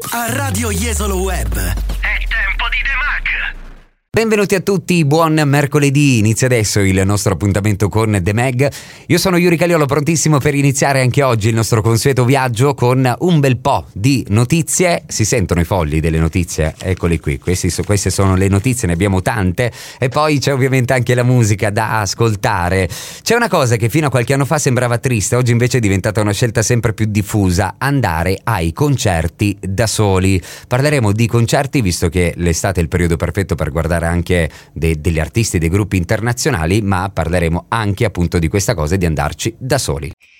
A Radio Jesolo Web. È tempo di The Mag. Benvenuti a tutti, buon mercoledì, inizia adesso il nostro appuntamento con The Mag. Io sono Yuri Caliolo, prontissimo per iniziare anche oggi il nostro consueto viaggio con un bel po' di notizie. Si sentono i fogli delle notizie? Eccoli qui, queste sono le notizie, ne abbiamo tante, e poi c'è ovviamente anche la musica da ascoltare. C'è una cosa che fino a qualche anno fa sembrava triste, oggi invece è diventata una scelta sempre più diffusa: andare ai concerti da soli. Parleremo di concerti, visto che l'estate è il periodo perfetto per guardare anche degli artisti, dei gruppi internazionali, ma parleremo anche appunto di questa cosa di andarci da soli.